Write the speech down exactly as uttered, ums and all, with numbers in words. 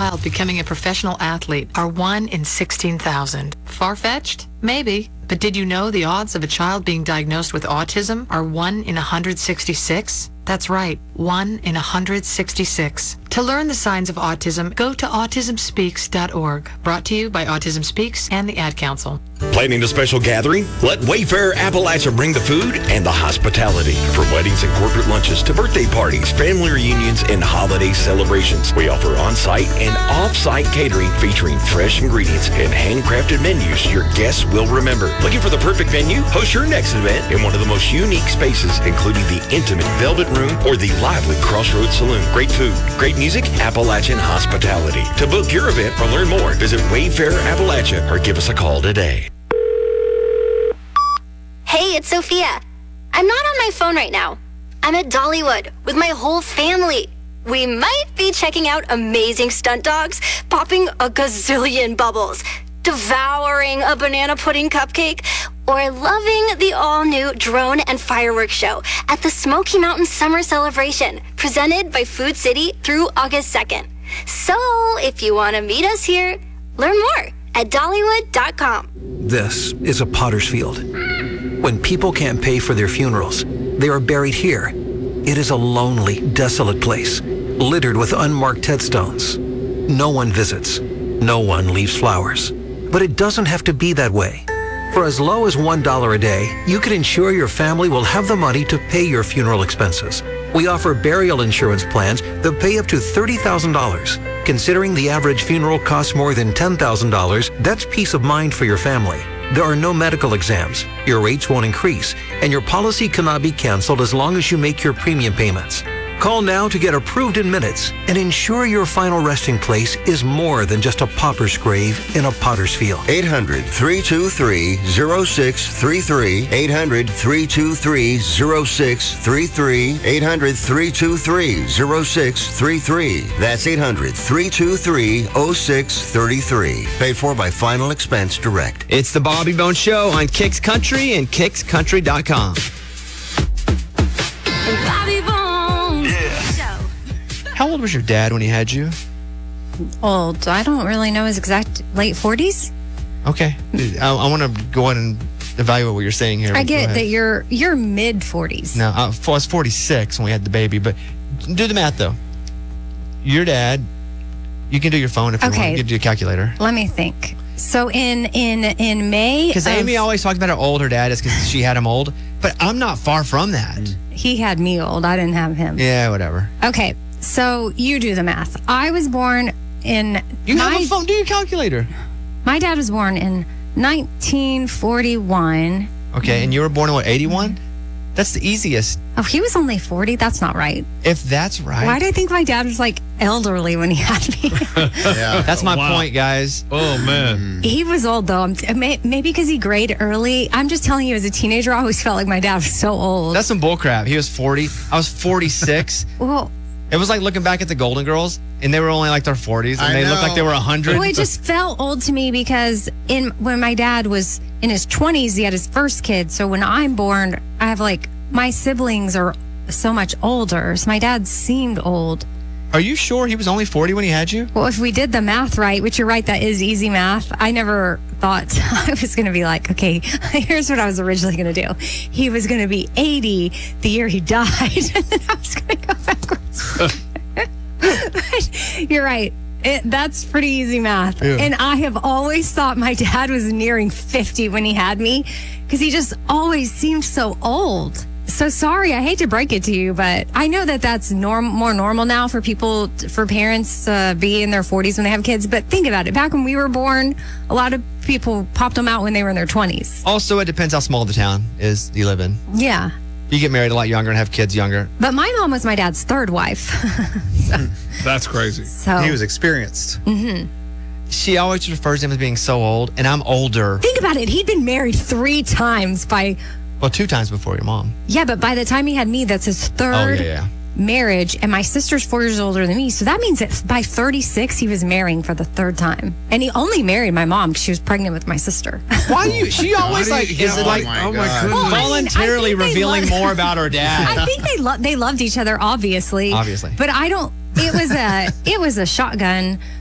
child becoming a professional athlete are one in sixteen thousand. Far-fetched? Maybe. But did you know the odds of a child being diagnosed with autism are one in one hundred sixty-six? That's right, one in one hundred sixty-six. To learn the signs of autism, go to autism speaks dot org. Brought to you by Autism Speaks and the Ad Council. Planning a special gathering? Let Wayfair Appalachia bring the food and the hospitality. From weddings and corporate lunches to birthday parties, family reunions, and holiday celebrations, we offer on-site and off-site catering featuring fresh ingredients and handcrafted menus your guests will remember. Looking for the perfect venue? Host your next event in one of the most unique spaces, including the intimate Velvet Room or the lively Crossroads Saloon. Great food, great music, Appalachian hospitality. To book your event or learn more, visit Wayfair Appalachia or give us a call today. Hey, it's Sophia. I'm not on my phone right now. I'm at Dollywood with my whole family. We might be checking out amazing stunt dogs, popping a gazillion bubbles, devouring a banana pudding cupcake, or loving the all-new drone and fireworks show at the Smoky Mountain Summer Celebration, presented by Food City through August second. So, if you want to meet us here, learn more at Dollywood dot com. This is a potter's field. When people can't pay for their funerals, they are buried here. It is a lonely, desolate place, littered with unmarked headstones. No one visits. No one leaves flowers. But it doesn't have to be that way. For as low as one dollar a day, you can ensure your family will have the money to pay your funeral expenses. We offer burial insurance plans that pay up to thirty thousand dollars. Considering the average funeral costs more than ten thousand dollars, that's peace of mind for your family. There are no medical exams, your rates won't increase, and your policy cannot be canceled as long as you make your premium payments. Call now to get approved in minutes and ensure your final resting place is more than just a pauper's grave in a potter's field. eight hundred, three two three, zero six three three. eight hundred, three two three, zero six three three. eight hundred, three two three, zero six three three. That's eight hundred, three two three, zero six three three. Paid for by Final Expense Direct. It's the Bobby Bones Show on Kicks Country and kicks country dot com. Bobby Bones. How old was your dad when he had you? Old. I don't really know his exact late forties. Okay. I, I want to go ahead and evaluate what you're saying here. I get that you're you're mid forties. No, I was forty-six when we had the baby, but do the math though. Your dad, you can do your phone if you Okay. want. You can do a calculator. Let me think. So in in in May, Because Amy always talked about how old her dad is because she had him old, but I'm not far from that. he had me old. I didn't have him. Yeah, whatever. Okay. So you do the math. I was born in. You my, have a phone. Do your calculator. My dad was born in nineteen forty-one. Okay, and you were born in what, eighty-one? That's the easiest. Oh, he was only forty? That's not right. If that's right. Why do I think my dad was like elderly when he had me? Yeah, that's my Wow. point, guys. Oh, man. He was old though. I'm t- may- maybe because he grayed early. I'm just telling you, as a teenager, I always felt like my dad was so old. That's some bullcrap. He was forty. I was forty-six. well, It was like looking back at the Golden Girls, and they were only like their forties, and I they looked know. like they were one hundred. well, it just felt old to me because in when my dad was in his twenties, he had his first kid. So when I'm born, I have like my siblings are so much older. So my dad seemed old. Are you sure he was only forty when he had you? Well, if we did the math right, which you're right, that is easy math. I never thought I was going to be like, okay, here's what I was originally going to do. He was going to be eighty the year he died, and then I was going to go backwards. But you're right. It, that's pretty easy math. Yeah. And I have always thought my dad was nearing fifty when he had me because he just always seemed so old. So sorry, I hate to break it to you, but I know that that's norm- more normal now for people, for parents to uh, be in their forties when they have kids. But think about it. Back when we were born, a lot of people popped them out when they were in their twenties. Also, it depends how small the town is you live in. Yeah. You get married a lot younger and have kids younger. But my mom was my dad's third wife. so, That's crazy. so He was experienced. She always refers to him as being so old, and I'm older. think about it. He'd been married three times by, Well, two times before your mom. yeah, but by the time he had me, that's his third Oh, yeah, yeah. marriage. And my sister's four years older than me. So that means that by thirty-six, he was marrying for the third time. And he only married my mom because she was pregnant with my sister. Why do you? She always Why like do you- is it oh like my oh my God. goodness. Well, I mean, I voluntarily think they revealing love- more about her dad? I think they lo- they loved each other, obviously. Obviously. But I don't. It was a it was a shotgun